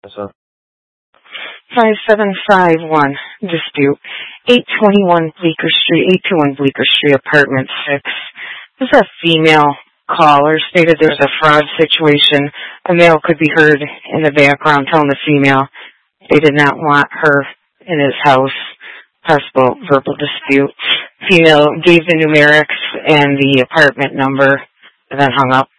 So, 5751 dispute. 821 Bleecker Street, 821 Bleecker Street, apartment 6. This is a female caller stated there's a fraud situation. A male could be heard in the background telling the female they did not want her in his house. Possible verbal dispute. Female gave the numerics and the apartment number and then hung up.